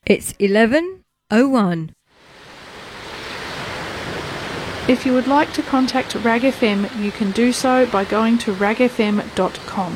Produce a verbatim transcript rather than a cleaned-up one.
It's eleven oh one. If you would like to contact Rag F M, you can do so by going to rag f m dot com.